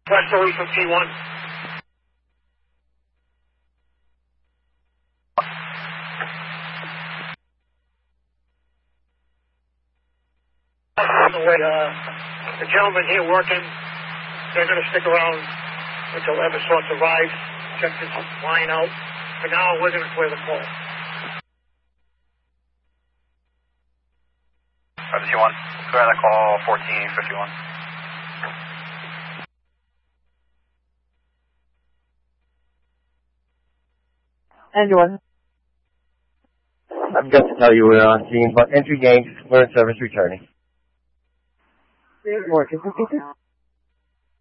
Westerly from T1. The gentlemen here working, they're going to stick around until Eversource arrives, check this line out. For now, we're going to clear the call. T1, clear the call 1451. Anyone? I've got to tell you we're on scene, but entry gained, clearance service returning. Working.